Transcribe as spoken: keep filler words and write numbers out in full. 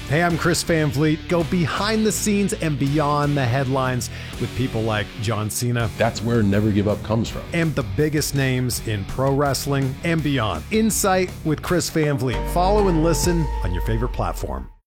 Hey, I'm Chris Van Vliet. Go behind the scenes and beyond the headlines with people like John Cena. That's where Never Give Up comes from. And the biggest names in pro wrestling and beyond. Insight with Chris Van Vliet. Follow and listen on your favorite platform.